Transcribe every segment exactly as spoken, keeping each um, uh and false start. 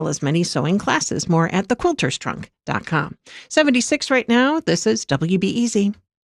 as many sewing classes. More at the quilters trunk dot com. seventy-six right now. This is W B E Z.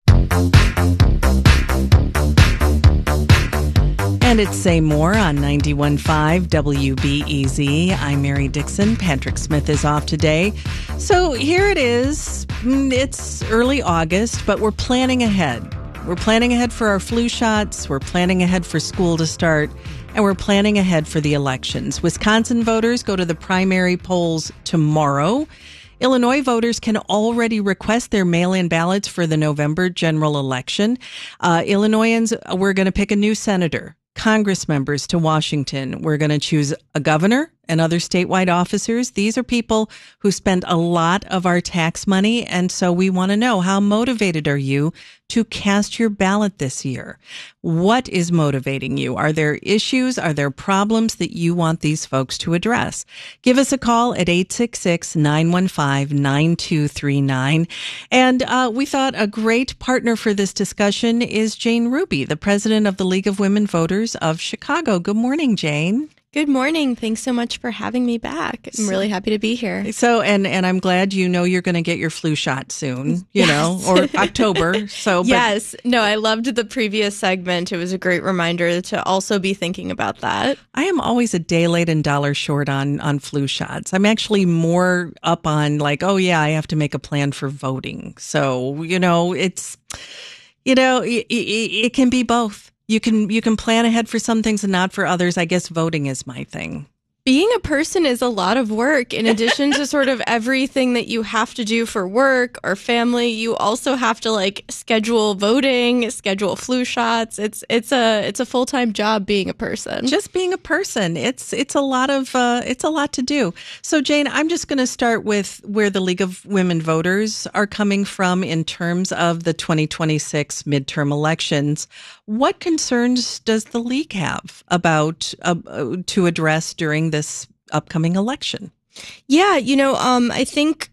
And it's Say More on ninety-one point five W B E Z. I'm Mary Dixon. Patrick Smith is off today. So here it is. It's early August, but we're planning ahead. We're planning ahead for our flu shots. We're planning ahead for school to start. And we're planning ahead for the elections. Wisconsin voters go to the primary polls tomorrow. Illinois voters can already request their mail-in ballots for the November general election. Uh, Illinoisans, we're going to pick a new senator, Congress members to Washington. We're going to choose a governor and other statewide officers. These are people who spend a lot of our tax money. And so we want to know, how motivated are you to cast your ballot this year? What is motivating you? Are there issues? Are there problems that you want these folks to address? Give us a call at eight six six, nine one five, nine two three nine. And uh, we thought a great partner for this discussion is Jane Ruby, the president of the League of Women Voters of Chicago. Good morning, Jane. Good morning. Thanks so much for having me back. I'm really happy to be here. So, and, and I'm glad you know you're going to get your flu shot soon, you yes. know, or October. So, but. Yes. No, I loved the previous segment. It was a great reminder to also be thinking about that. I am always a day late and dollar short on, on flu shots. I'm actually more up on like, oh yeah, I have to make a plan for voting. So, you know, it's, you know, it, it, it can be both. You can you can plan ahead for some things and not for others. I guess voting is my thing. Being a person is a lot of work. In addition to sort of everything that you have to do for work or family, you also have to like schedule voting, schedule flu shots. It's it's a it's a full-time job being a person. Just being a person. It's it's a lot of uh, it's a lot to do. So Jane, I'm just going to start with where the League of Women Voters are coming from in terms of the twenty twenty-six midterm elections. What concerns does the League have about uh, to address during this upcoming election? Yeah, you know, um, I think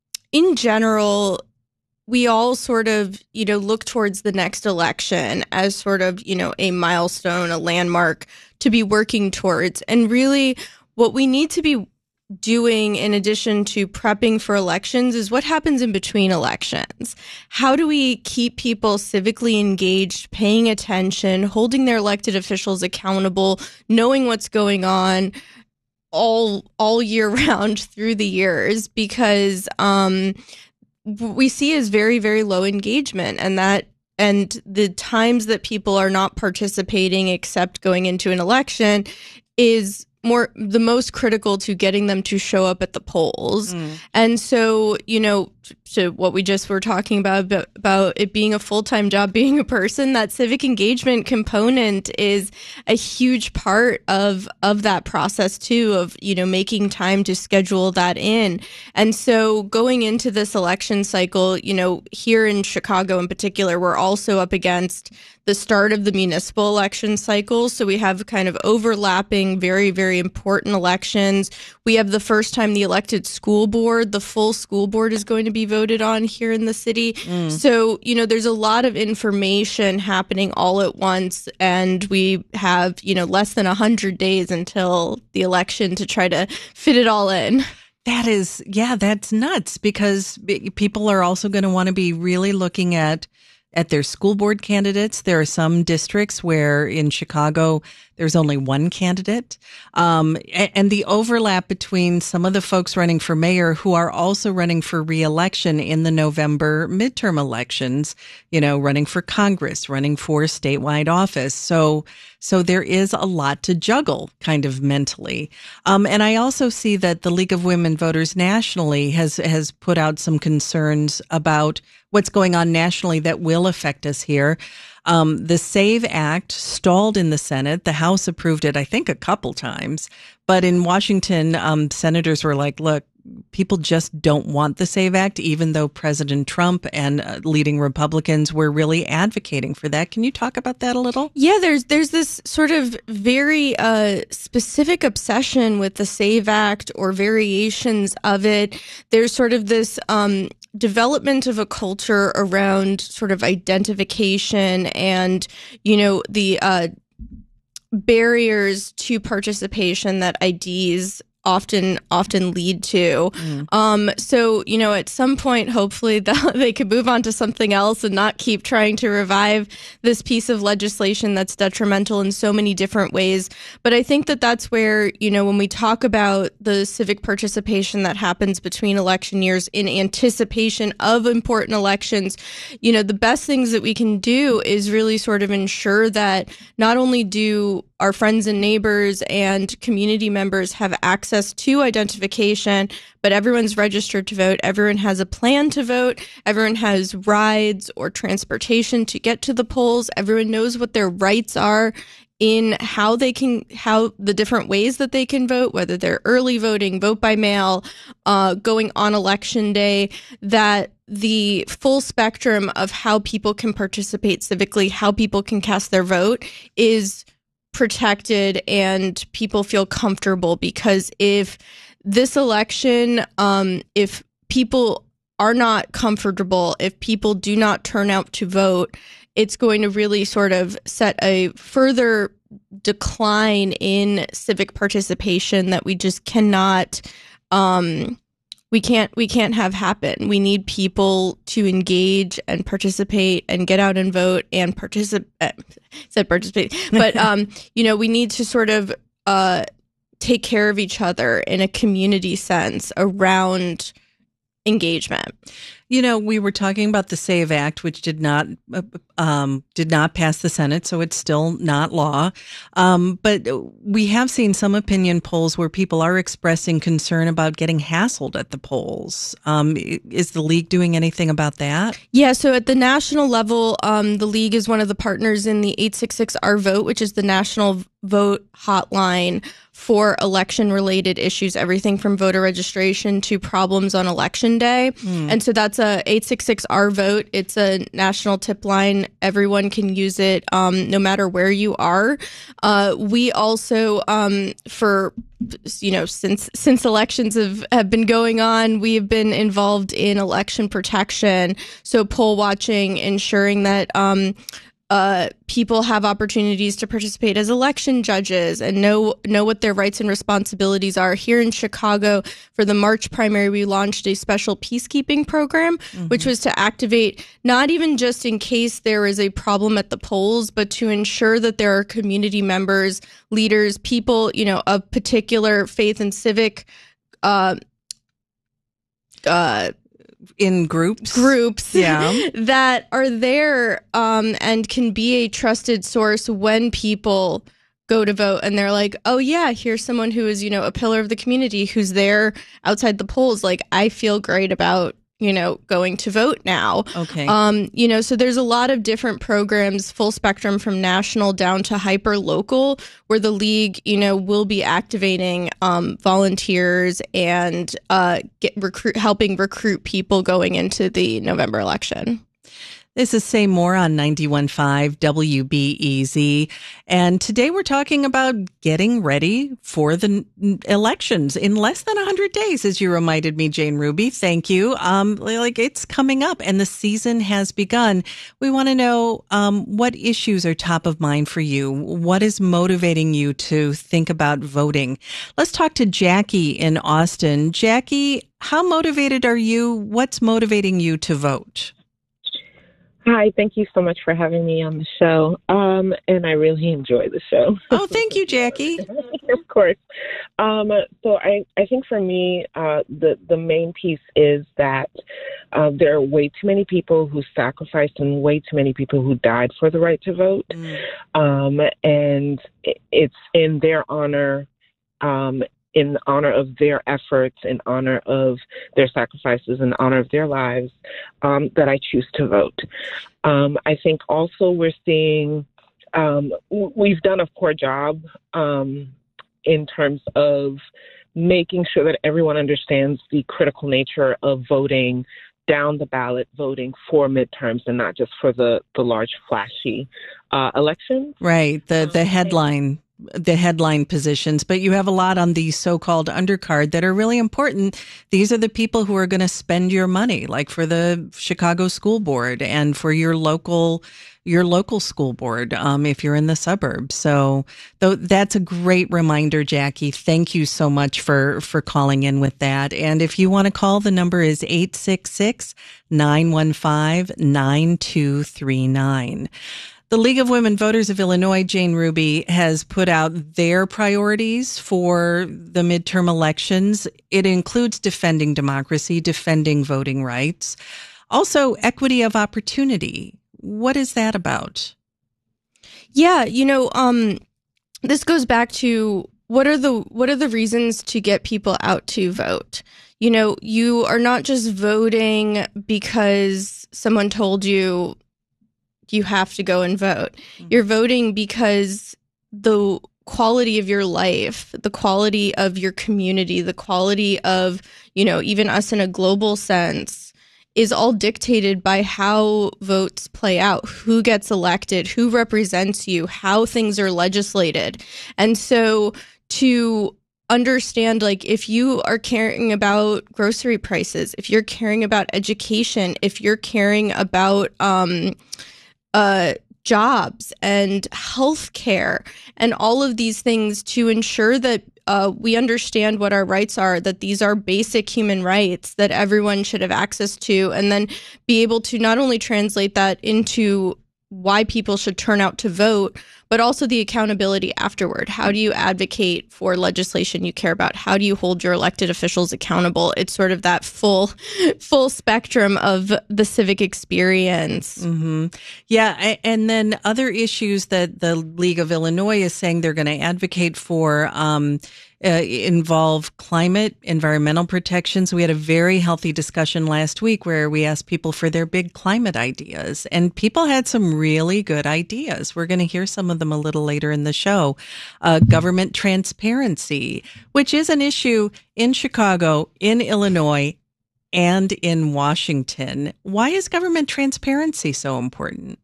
in general, we all sort of, you know, look towards the next election as sort of, you know, a milestone, a landmark to be working towards. And really what we need to be doing in addition to prepping for elections is what happens in between elections. How do we keep people civically engaged, paying attention, holding their elected officials accountable, knowing what's going on all all year round through the years? Because um, what we see is very, very low engagement, and that and the times that people are not participating except going into an election is more the most critical to getting them to show up at the polls. Mm. And so, you know, to what we just were talking about, about it being a full-time job, being a person, that civic engagement component is a huge part of, of that process too, of, you know, making time to schedule that in. And so going into this election cycle, you know, here in Chicago in particular, we're also up against the start of the municipal election cycle. So we have kind of overlapping, very, very important elections. We have the first time the elected school board, the full school board is going to be voted on here in the city. Mm. So, you know, there's a lot of information happening all at once. And we have, you know, less than one hundred days until the election to try to fit it all in. That is, yeah, that's nuts, because people are also going to want to be really looking at at their school board candidates. There are some districts where in Chicago, there's only one candidate. Um, and the overlap between some of the folks running for mayor who are also running for re-election in the November midterm elections, you know, running for Congress, running for statewide office. So, so there is a lot to juggle kind of mentally. Um, and I also see that the League of Women Voters nationally has, has put out some concerns about what's going on nationally that will affect us here. Um, the SAVE Act stalled in the Senate. The House approved it, I think, a couple times. But in Washington, um, senators were like, look, people just don't want the SAVE Act, even though President Trump and uh, leading Republicans were really advocating for that. Can you talk about that a little? Yeah, there's there's this sort of very uh, specific obsession with the SAVE Act or variations of it. There's sort of this um, development of a culture around sort of identification and, you know, the uh, barriers to participation that I Ds often often lead to. Mm. Um, so, you know, at some point, hopefully they could move on to something else and not keep trying to revive this piece of legislation that's detrimental in so many different ways. But I think that that's where, you know, when we talk about the civic participation that happens between election years in anticipation of important elections, you know, the best things that we can do is really sort of ensure that not only do our friends and neighbors and community members have access to identification, but everyone's registered to vote. Everyone has a plan to vote. Everyone has rides or transportation to get to the polls. Everyone knows what their rights are in how they can, how the different ways that they can vote, whether they're early voting, vote by mail, uh, going on election day, that the full spectrum of how people can participate civically, how people can cast their vote is protected and people feel comfortable. Because if this election, um, if people are not comfortable, if people do not turn out to vote, it's going to really sort of set a further decline in civic participation that we just cannot, um, we can't, we can't have happen. We need people to engage and participate and get out and vote and participate. Said participate, but um, you know, we need to sort of uh, take care of each other in a community sense around engagement. You know, we were talking about the SAVE Act, which did not um, did not pass the Senate, so it's still not law. Um, but we have seen some opinion polls where people are expressing concern about getting hassled at the polls. Um, is the League doing anything about that? Yeah, so at the national level, um, the League is one of the partners in the eight six six R Vote, which is the national vote hotline for election-related issues, everything from voter registration to problems on election day. Mm. And so that's a eight six six R Vote. It's a national tip line. Everyone can use it, um, no matter where you are. Uh, we also, um, for you know, since since elections have, have been going on, we have been involved in election protection. So poll watching, ensuring that um, Uh, people have opportunities to participate as election judges and know know what their rights and responsibilities are. Here in Chicago, for the March primary, we launched a special peacekeeping program, mm-hmm. which was to activate not even just in case there is a problem at the polls, but to ensure that there are community members, leaders, people, you know, of particular faith and civic uh, uh in groups groups yeah. that are there um, and can be a trusted source when people go to vote and they're like, oh yeah, here's someone who is, you know, a pillar of the community who's there outside the polls. Like, I feel great about, you know, going to vote now. Okay. Um, you know, so there's a lot of different programs, full spectrum from national down to hyper local, where the League, you know, will be activating um, volunteers and uh, get recruit, helping recruit people going into the November election. This is Say More on ninety-one point five W B E Z. And today we're talking about getting ready for the n- elections in less than one hundred days, as you reminded me, Jane Ruby. Thank you. Um, like it's coming up and the season has begun. We want to know um, what issues are top of mind for you. What is motivating you to think about voting? Let's talk to Jackie in Austin. Jackie, how motivated are you? What's motivating you to vote? Hi, thank you so much for having me on the show. Um, and I really enjoy the show. Oh, thank you, Jackie. Of course. Um, so I, I think for me, uh, the, the main piece is that uh, there are way too many people who sacrificed and way too many people who died for the right to vote. Mm. Um, and it, it's in their honor, um, in honor of their efforts, in honor of their sacrifices, in honor of their lives, um, that I choose to vote. Um, I think also we're seeing, um, we've done a poor job um, in terms of making sure that everyone understands the critical nature of voting down the ballot, voting for midterms and not just for the, the large, flashy uh, elections. Right, the, the headline the headline positions, but you have a lot on the so-called undercard that are really important. These are the people who are going to spend your money, like for the Chicago School Board and for your local your local school board, um, if you're in the suburbs. So though that's a great reminder, Jackie. Thank you so much for, for calling in with that. And if you want to call, the number is eight six six, nine one five, nine two three nine. The League of Women Voters of Illinois, Jane Ruby, has put out their priorities for the midterm elections. It includes defending democracy, defending voting rights, also equity of opportunity. What is that about? Yeah, you know, um, this goes back to what are the what are the reasons to get people out to vote? You know, you are not just voting because someone told you you have to go and vote. Mm-hmm. You're voting because the quality of your life, the quality of your community, the quality of, you know, even us in a global sense, is all dictated by how votes play out, who gets elected, who represents you, how things are legislated. And so to understand, like, if you are caring about grocery prices, if you're caring about education, if you're caring about um, uh, jobs and healthcare and all of these things, to ensure that Uh, we understand what our rights are, that these are basic human rights that everyone should have access to, and then be able to not only translate that into why people should turn out to vote, but also the accountability afterward. How do you advocate for legislation you care about? How do you hold your elected officials accountable? It's sort of that full, full spectrum of the civic experience. Mm-hmm. Yeah, and then other issues that the League of Illinois is saying they're going to advocate for um, uh, involve climate, environmental protections. We had a very healthy discussion last week where we asked people for their big climate ideas, and people had some really good ideas. We're going to hear some of them a little later in the show. Uh, government transparency, which is an issue in Chicago, in Illinois, and in Washington. Why is government transparency so important?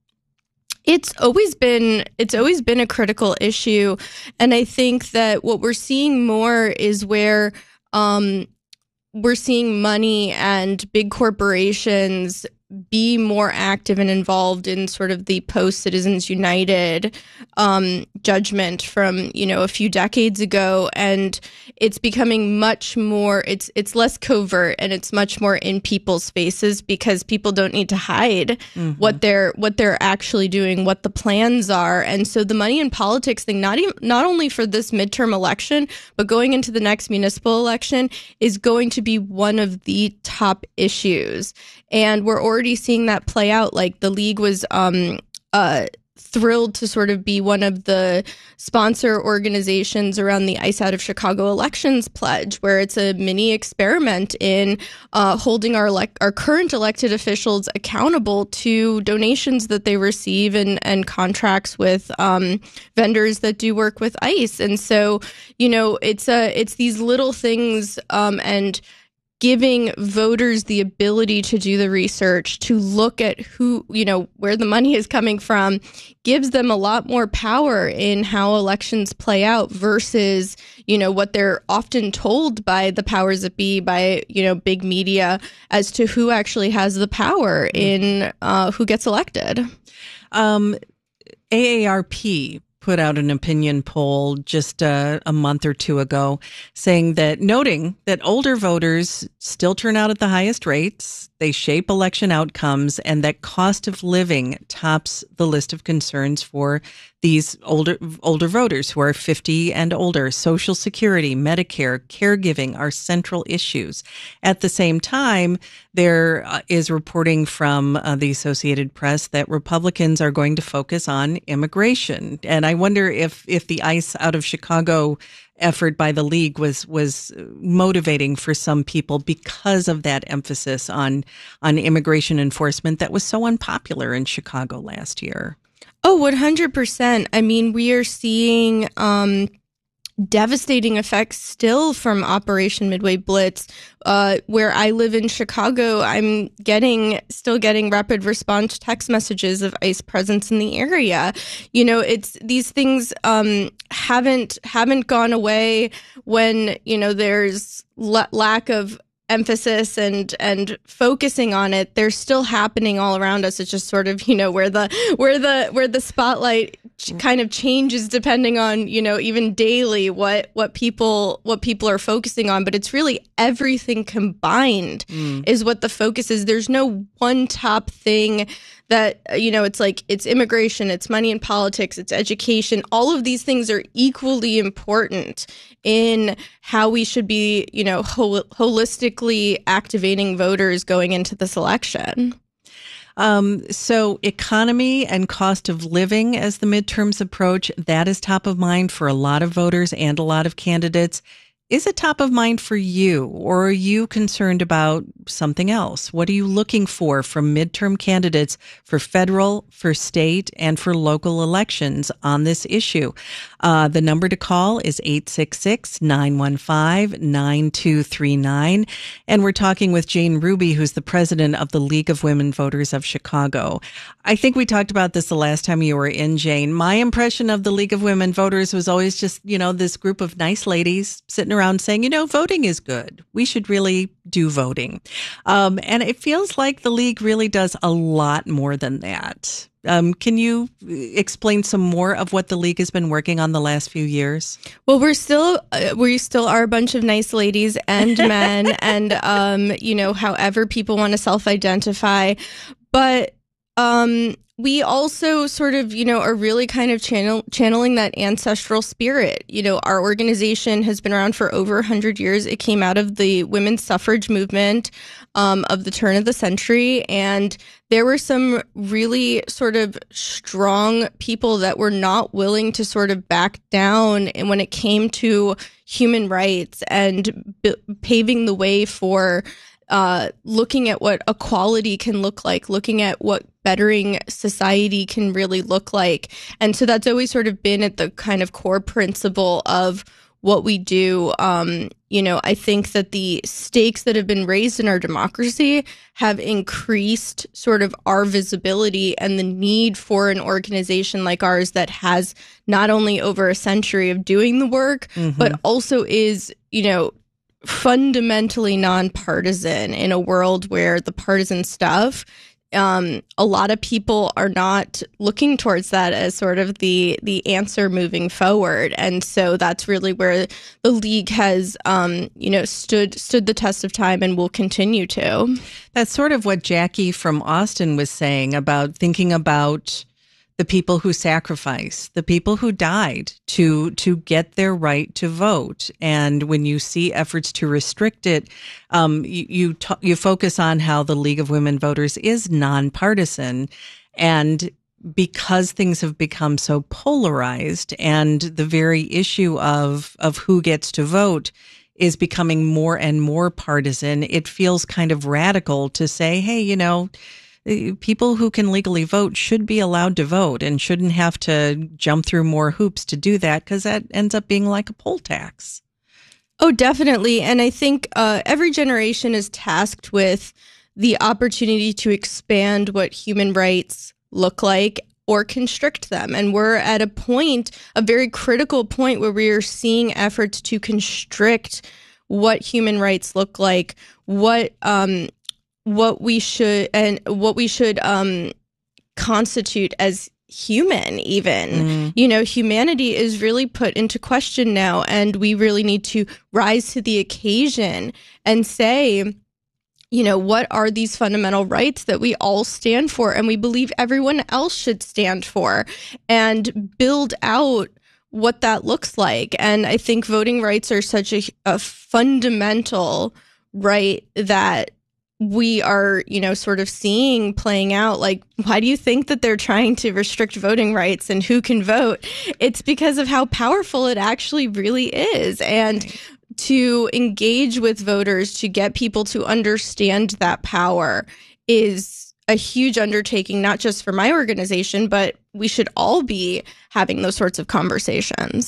It's always been it's always been a critical issue, and I think that what we're seeing more is where um, we're seeing money and big corporations be more active and involved in sort of the post-Citizens United um, judgment from, you know, a few decades ago. And it's becoming much more, it's it's less covert and it's much more in people's faces because people don't need to hide mm-hmm. what they're what they're actually doing, what the plans are. And so the money in politics thing, not even not only for this midterm election, but going into the next municipal election is going to be one of the top issues. And we're already seeing that play out. Like the league was um, uh, thrilled to sort of be one of the sponsor organizations around the Ice Out of Chicago Elections Pledge, where it's a mini experiment in uh, holding our elect- our current elected officials accountable to donations that they receive and, and contracts with um, vendors that do work with ICE. And so, you know, it's a, it's these little things um, and giving voters the ability to do the research, to look at who, you know, where the money is coming from, gives them a lot more power in how elections play out versus, you know, what they're often told by the powers that be, by, you know, big media as to who actually has the power in uh, who gets elected. Um, A A R P put out an opinion poll just uh, a month or two ago saying that, noting that older voters still turn out at the highest rates, they shape election outcomes, and that cost of living tops the list of concerns for these older older voters who are fifty and older. Social Security, Medicare, caregiving are central issues. At the same time, there uh, is reporting from uh, the Associated Press that Republicans are going to focus on immigration. And I wonder if if the ICE Out of Chicago effort by the league was was motivating for some people because of that emphasis on on immigration enforcement that was so unpopular in Chicago last year. Oh, one hundred percent. I mean, we are seeing, um, devastating effects still from Operation Midway Blitz. Uh, where I live in Chicago, I'm getting still getting rapid response text messages of ICE presence in the area. You know, it's these things um, haven't haven't gone away when, you know, there's l- lack of emphasis and and focusing on it. They're still happening all around us. It's just sort of, you know, where the where the where the spotlight ch- kind of changes depending on, you know, even daily what what people what people are focusing on. But it's really everything combined mm. is what the focus is. There's no one top thing that, you know, it's like it's immigration, it's money in politics, it's education. All of these things are equally important in how we should be, you know, hol- holistically activating voters going into this election. Um, so economy and cost of living as the midterms approach, that is top of mind for a lot of voters and a lot of candidates. Is it top of mind for you, or are you concerned about something else? What are you looking for from midterm candidates for federal, for state, and for local elections on this issue? Uh, the number to call is eight six six, nine one five, nine two three nine. And we're talking with Jane Ruby, who's the president of the League of Women Voters of Chicago. I think we talked about this the last time you were in, Jane. My impression of the League of Women Voters was always just, you know, this group of nice ladies sitting around saying, you know, voting is good. We should really do voting. Um, and it feels like the League really does a lot more than that. Um, can you explain some more of what the League has been working on the last few years? Well, we're still uh, we still are a bunch of nice ladies and men, and um, you know, however people want to self-identify, but um, we also sort of, you know, are really kind of channel, channeling that ancestral spirit. You know, our organization has been around for over one hundred years. It came out of the women's suffrage movement um, of the turn of the century. And there were some really sort of strong people that were not willing to sort of back down. And when it came to human rights and b- paving the way for Uh, looking at what equality can look like, looking at what bettering society can really look like. And so that's always sort of been at the kind of core principle of what we do. Um, you know, I think that the stakes that have been raised in our democracy have increased sort of our visibility and the need for an organization like ours that has not only over a century of doing the work, mm-hmm. but also is, you know, fundamentally nonpartisan in a world where the partisan stuff, um, a lot of people are not looking towards that as sort of the the answer moving forward. And so that's really where the League has, um, you know, stood stood the test of time and will continue to. That's sort of what Jackie from Austin was saying about thinking about the people who sacrificed, the people who died to to get their right to vote. And when you see efforts to restrict it, um, you you, t- you focus on how the League of Women Voters is nonpartisan. And because things have become so polarized and the very issue of of who gets to vote is becoming more and more partisan, it feels kind of radical to say, hey, you know, people who can legally vote should be allowed to vote and shouldn't have to jump through more hoops to do that, because that ends up being like a poll tax. Oh, definitely. And I think uh, every generation is tasked with the opportunity to expand what human rights look like or constrict them. And we're at a point, a very critical point, where we are seeing efforts to constrict what human rights look like, what um what we should and what we should um, constitute as human, even. Mm. You know, humanity is really put into question now, and we really need to rise to the occasion and say, you know, what are these fundamental rights that we all stand for and we believe everyone else should stand for, and build out what that looks like. And I think voting rights are such a, a fundamental right that we are, you know, sort of seeing playing out. Like, why do you think that they're trying to restrict voting rights and who can vote? It's because of how powerful it actually really is. And to engage with voters, to get people to understand that power is a huge undertaking, not just for my organization, but we should all be having those sorts of conversations.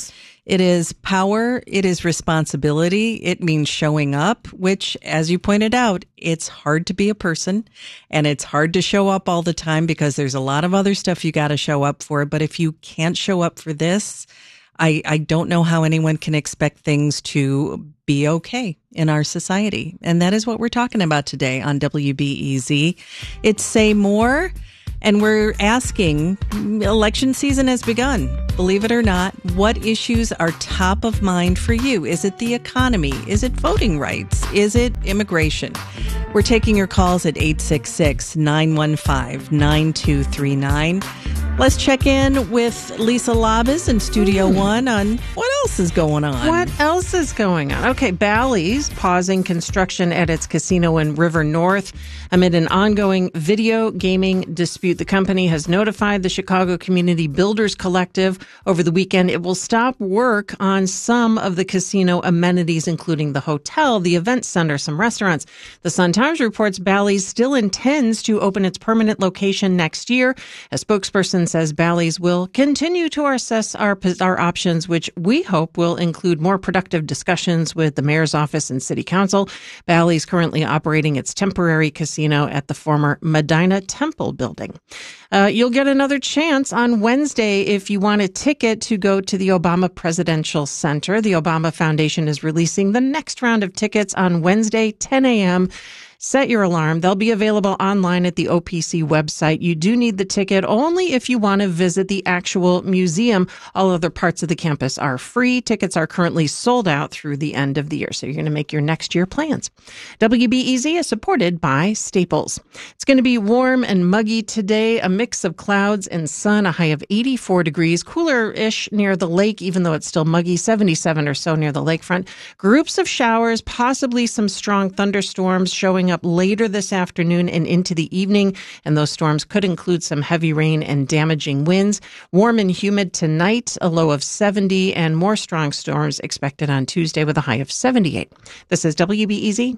It is power. It is responsibility. It means showing up, which, as you pointed out, it's hard to be a person and it's hard to show up all the time because there's a lot of other stuff you got to show up for. But if you can't show up for this, I, I don't know how anyone can expect things to be okay in our society. And that is what we're talking about today on W B E Z. It's Say More. And we're asking, election season has begun. Believe it or not, what issues are top of mind for you? Is it the economy? Is it voting rights? Is it immigration? We're taking your calls at eight six six, nine one five, nine two three nine. Let's check in with Lisa Labas in Studio mm. One on what else is going on. What else is going on? Okay, Bally's pausing construction at its casino in River North amid an ongoing video gaming dispute. The company has notified the Chicago Community Builders Collective over the weekend. It will stop work on some of the casino amenities, including the hotel, the event center, some restaurants. The Sun-Times reports Bally's still intends to open its permanent location next year. A spokesperson says Bally's will continue to assess our, our options, which we hope will include more productive discussions with the mayor's office and city council. Bally's currently operating its temporary casino at the former Medina Temple building. Uh, you'll get another chance on Wednesday if you want a ticket to go to the Obama Presidential Center. The Obama Foundation is releasing the next round of tickets on Wednesday, ten a.m. Set your alarm. They'll be available online at the O P C website. You do need the ticket only if you want to visit the actual museum. All other parts of the campus are free. Tickets are currently sold out through the end of the year, so you're going to make your next year plans. W B E Z is supported by Staples. It's going to be warm and muggy today, a mix of clouds and sun, a high of eighty-four degrees, cooler-ish near the lake, even though it's still muggy, seventy-seven or so near the lakefront. Groups of showers, possibly some strong thunderstorms showing up later this afternoon and into the evening, and those storms could include some heavy rain and damaging winds. Warm and humid tonight, a low of seventy, and more strong storms expected on Tuesday with a high of seventy-eight. This is W B E Z.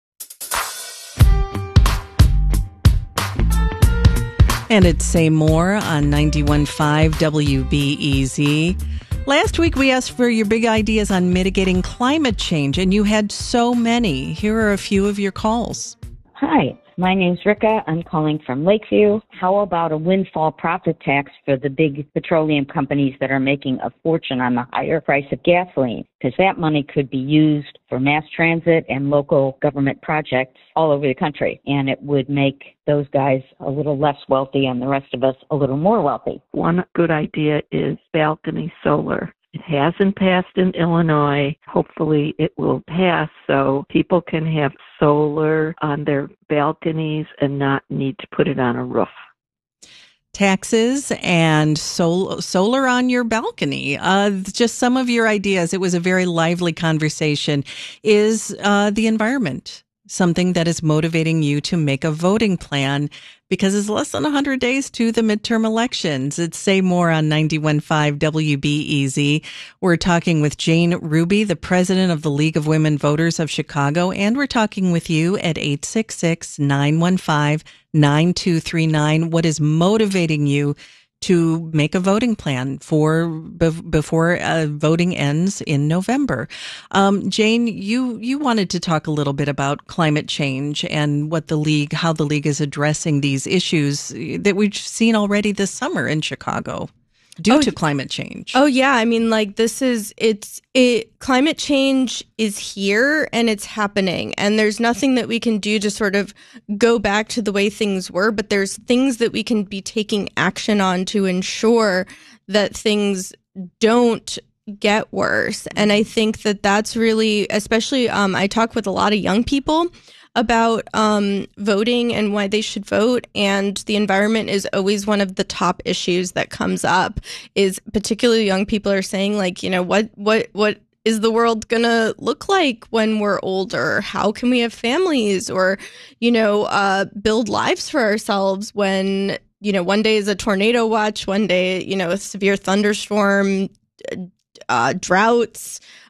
And it's Say More on ninety-one point five W B E Z. Last week, we asked for your big ideas on mitigating climate change, and you had so many. Here are a few of your calls. Hi, my name's Rika. I'm calling from Lakeview. How about a windfall profit tax for the big petroleum companies that are making a fortune on the higher price of gasoline? Because that money could be used for mass transit and local government projects all over the country, and it would make those guys a little less wealthy and the rest of us a little more wealthy. One good idea is balcony solar. It hasn't passed in Illinois. Hopefully it will pass so people can have solar on their balconies and not need to put it on a roof. Taxes and sol- solar on your balcony. Uh, just some of your ideas. It was a very lively conversation. Is uh, the environment something that is motivating you to make a voting plan? Because it's less than one hundred days to the midterm elections. It's Say More on ninety-one point five W B E Z. We're talking with Jane Ruby, the president of the League of Women Voters of Chicago, and we're talking with you at eight six six, nine one five, nine two three nine. What is motivating you to make a voting plan for before uh, voting ends in November? Um, Jane, you you wanted to talk a little bit about climate change and what the league, how the league is addressing these issues that we've seen already this summer in Chicago due oh, to climate change. Oh yeah, I mean, like this is it's it. Climate change is here and it's happening, and there's nothing that we can do to sort of go back to the way things were. But there's things that we can be taking action on to ensure that things don't get worse. And I think that that's really, especially, um, I talk with a lot of young people about um, voting and why they should vote. And the environment is always one of the top issues that comes up, is particularly young people are saying, like, you know, what, what, what is the world going to look like when we're older? How can we have families or, you know, uh, build lives for ourselves when, you know, one day is a tornado watch, one day, you know, a severe thunderstorm, uh, droughts,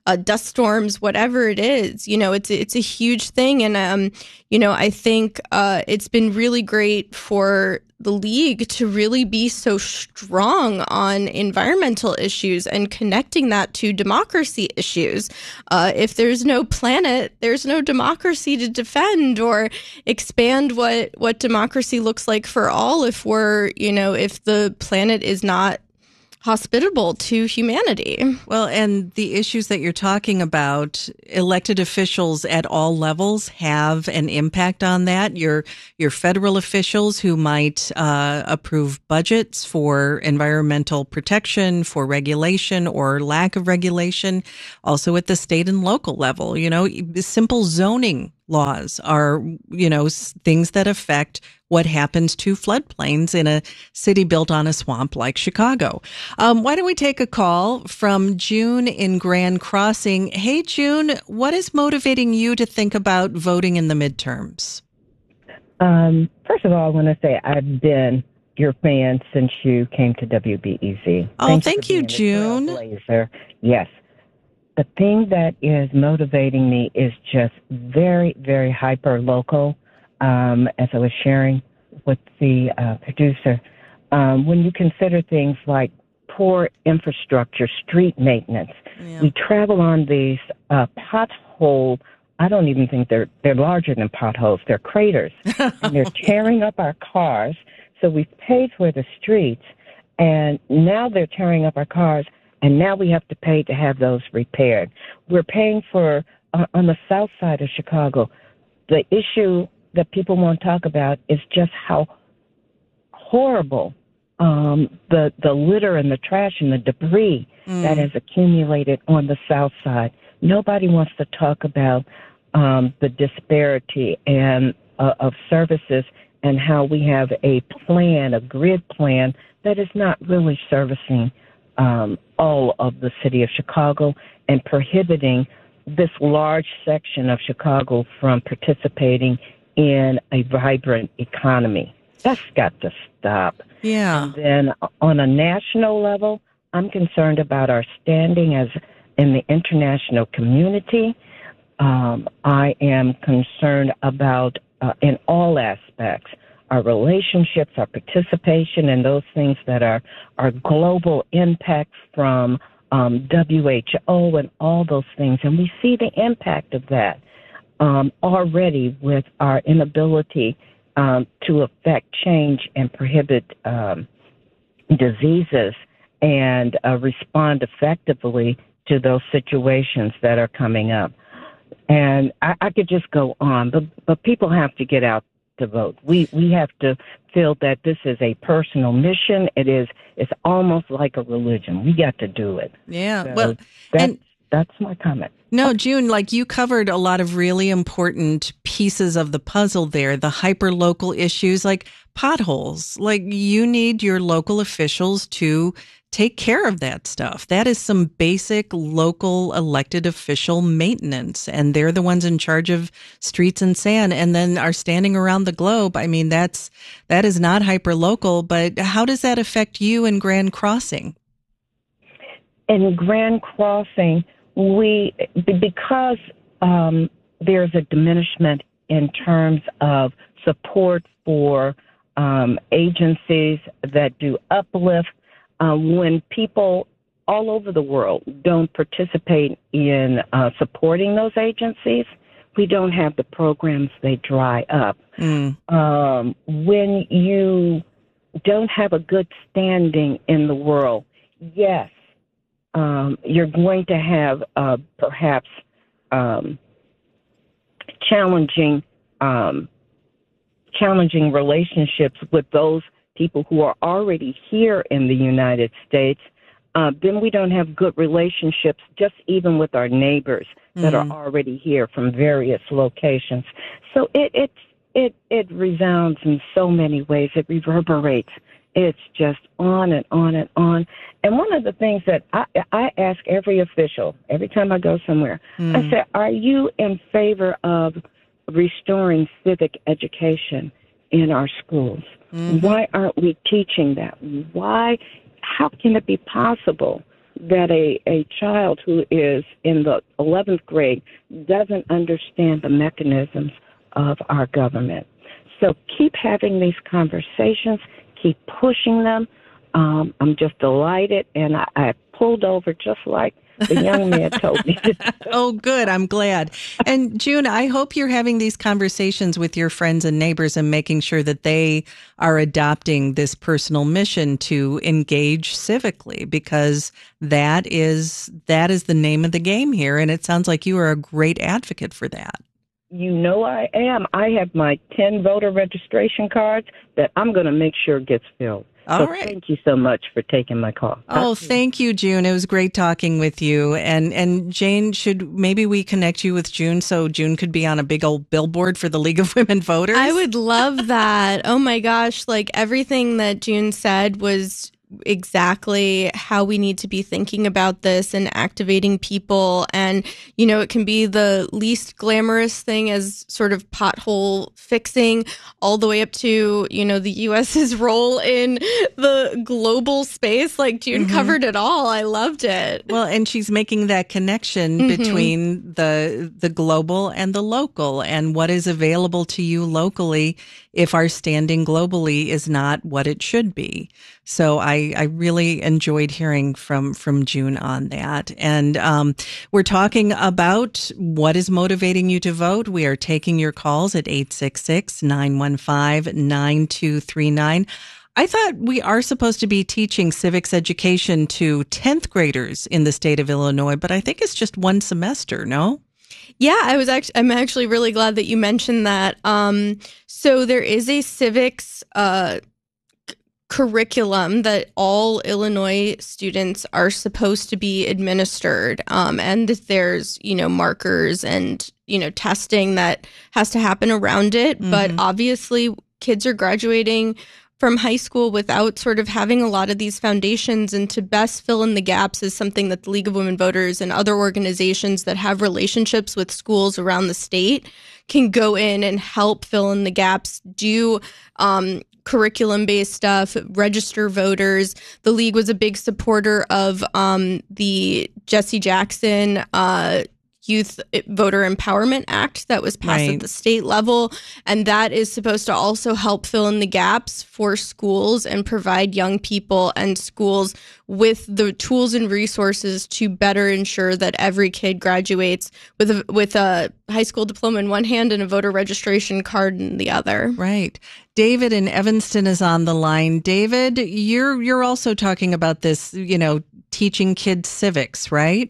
uh, dust storms, whatever it is. You know, it's it's a huge thing, and um, you know, I think uh, it's been really great for the league to really be so strong on environmental issues and connecting that to democracy issues. Uh, if there's no planet, there's no democracy to defend or expand what what democracy looks like for all. If we're, you know, if the planet is not hospitable to humanity. Well, and the issues that you're talking about, elected officials at all levels have an impact on that. Your your federal officials who might uh, approve budgets for environmental protection, for regulation or lack of regulation. Also at the state and local level, you know, simple zoning laws are, you know, things that affect what happens to floodplains in a city built on a swamp like Chicago. Um, why don't we take a call from June in Grand Crossing? Hey, June, what is motivating you to think about voting in the midterms? Um, first of all, I want to say I've been your fan since you came to W B E Z. Oh, thank, thank you, you, June. Trailblazer. Yes. The thing that is motivating me is just very, very hyper local. Um, as I was sharing with the uh, producer, um, when you consider things like poor infrastructure, street maintenance, yeah. we travel on these uh, pothole. I don't even think they're they're larger than potholes. They're craters, and they're tearing up our cars. So we've paid for the streets, and now they're tearing up our cars. And now we have to pay to have those repaired. We're paying for, uh, on the south side of Chicago, the issue that people won't talk about is just how horrible um, the the litter and the trash and the debris mm. that has accumulated on the south side. Nobody wants to talk about um, the disparity and uh, of services and how we have a plan, a grid plan, that is not really servicing Um, all of the city of Chicago and prohibiting this large section of Chicago from participating in a vibrant economy. That's got to stop. Yeah. And then on a national level, I'm concerned about our standing as in the international community. Um, I am concerned about, uh, in all aspects, our relationships, our participation, and those things that are, are global impacts from um, W H O and all those things. And we see the impact of that um, already with our inability um, to affect change and prohibit um, diseases and uh, respond effectively to those situations that are coming up. And I, I could just go on, but, but people have to get out to vote. We we have to feel that this is a personal mission. It is. It's almost like a religion. We got to do it. Yeah. So well, that's, and that's my comment. No, June, like you covered a lot of really important pieces of the puzzle there. The hyper local issues like potholes. Like you need your local officials to take care of that stuff. That is some basic local elected official maintenance. And they're the ones in charge of streets and sand and then are standing around the globe. I mean, that's, that is not hyper local, but how does that affect you in Grand Crossing? In Grand Crossing, we, because um, there's a diminishment in terms of support for um, agencies that do uplift. Um, when people all over the world don't participate in uh, supporting those agencies, we don't have the programs, they dry up. Mm. Um, when you don't have a good standing in the world, yes, um, you're going to have uh, perhaps um, challenging um, challenging relationships with those people who are already here in the United States. Uh, then we don't have good relationships just even with our neighbors that mm. are already here from various locations. So it it it it resounds in so many ways. It reverberates. It's just on and on and on. And one of the things that I, I ask every official, every time I go somewhere, mm. I say, are you in favor of restoring civic education in our schools? Mm-hmm. Why aren't we teaching that? Why? How can it be possible that a, a child who is in the eleventh grade doesn't understand the mechanisms of our government. So keep having these conversations, keep pushing them. Um, I'm just delighted, and I, I pulled over just like the young man told me. Oh, good. I'm glad. And June, I hope you're having these conversations with your friends and neighbors and making sure that they are adopting this personal mission to engage civically, because that is that is the name of the game here. And it sounds like you are a great advocate for that. You know I am. I have my ten voter registration cards that I'm going to make sure gets filled. All so right. Thank you so much for taking my call. Oh, thank you, June. It was great talking with you. And and Jane, should maybe we connect you with June so June could be on a big old billboard for the League of Women Voters? I would love that. Oh my gosh, like everything that June said was exactly how we need to be thinking about this and activating people. And, you know, it can be the least glamorous thing as sort of pothole fixing all the way up to, you know, the U S's role in the global space. Like June mm-hmm. covered it all. I loved it. Well, and she's making that connection mm-hmm. between the the global and the local and what is available to you locally if our standing globally is not what it should be. So I, I really enjoyed hearing from, from June on that. And um, we're talking about what is motivating you to vote. We are taking your calls at eight six six, nine one five, nine two three nine. I thought we are supposed to be teaching civics education to tenth graders in the state of Illinois, but I think it's just one semester, no? Yeah, I was actually, I'm actually really glad that you mentioned that. Um, so there is a civics uh, c- curriculum that all Illinois students are supposed to be administered. Um, and there's, you know, markers and, you know, testing that has to happen around it. Mm-hmm. But obviously kids are graduating from high school without sort of having a lot of these foundations, and to best fill in the gaps is something that the League of Women Voters and other organizations that have relationships with schools around the state can go in and help fill in the gaps, do um, curriculum-based stuff, register voters. The League was a big supporter of um, the Jesse Jackson uh Youth Voter Empowerment Act that was passed right. at the state level. And that is supposed to also help fill in the gaps for schools and provide young people and schools with the tools and resources to better ensure that every kid graduates with a, with a high school diploma in one hand and a voter registration card in the other. Right. David in Evanston is on the line. David, you're you're also talking about this, you know, teaching kids civics, right?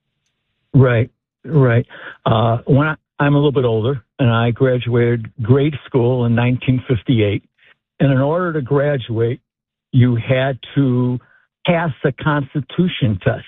Right. Right. Uh, when I, I'm a little bit older, and I graduated grade school in nineteen fifty-eight. And in order to graduate, you had to pass the Constitution test.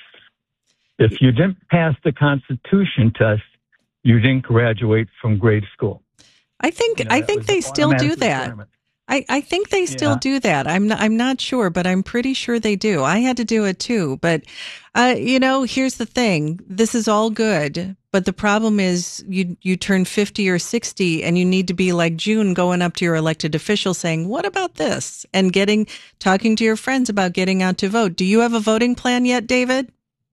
If you didn't pass the Constitution test, you didn't graduate from grade school. I think you know, I think they still do that. I, I think they still yeah. do that. I'm not, I'm not sure, but I'm pretty sure they do. I had to do it too. But, uh, you know, here's the thing. This is all good. But the problem is you, you turn fifty or sixty and you need to be like June, going up to your elected official saying, what about this? And getting, talking to your friends about getting out to vote. Do you have a voting plan yet, David?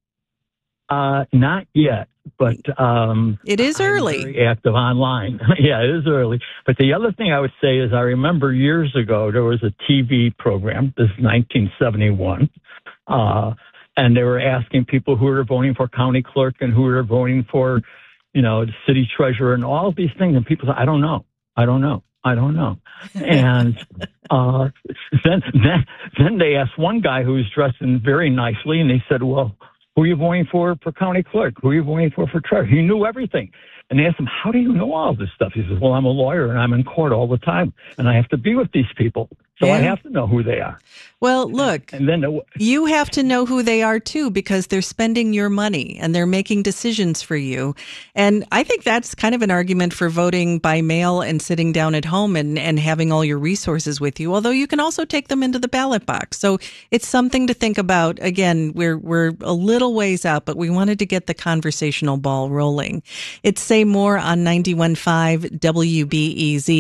Uh, not yet. But um, it is early. I'm very active online. Yeah, it is early. But the other thing I would say is I remember years ago there was a T V program. This is nineteen seventy-one. Uh, and they were asking people who were voting for county clerk and who were voting for, you know, the city treasurer and all of these things. And people said, I don't know. I don't know. I don't know. And uh, then, then, then they asked one guy who was dressed in very nicely, and they said, well, who are you voting for for county clerk? Who are you voting for for treasurer? He knew everything. And they asked him, how do you know all this stuff? He says, well, I'm a lawyer and I'm in court all the time and I have to be with these people. So yeah. I have to know who they are. Well, look, and then the, you have to know who they are, too, because they're spending your money and they're making decisions for you. And I think that's kind of an argument for voting by mail and sitting down at home and, and having all your resources with you, although you can also take them into the ballot box. So it's something to think about. Again, we're we're a little ways out, but we wanted to get the conversational ball rolling. It's Say More on ninety-one point five W B E Z.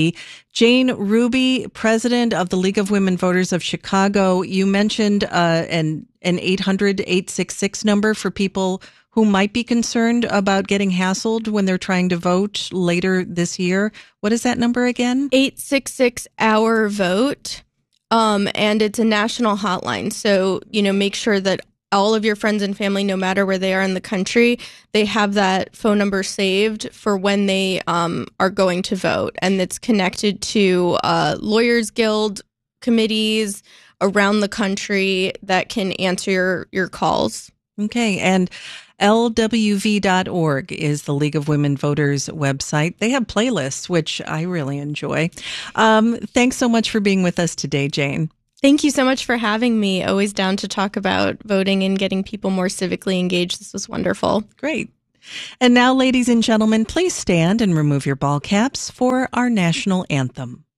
Jane Ruby, president of the League of Women Voters of Chicago. You mentioned uh, an an eight hundred, eight six six number for people who might be concerned about getting hassled when they're trying to vote later this year. What is that number again? eight six six our vote. Um, and it's a national hotline. So, you know, make sure that all of your friends and family, no matter where they are in the country, they have that phone number saved for when they um, are going to vote. And it's connected to uh, Lawyers Guild committees around the country that can answer your, your calls. Okay. And L W V dot org is the League of Women Voters website. They have playlists, which I really enjoy. Um, thanks so much for being with us today, Jane. Thank you so much for having me. Always down to talk about voting and getting people more civically engaged. This was wonderful. Great. And now, ladies and gentlemen, please stand and remove your ball caps for our national anthem.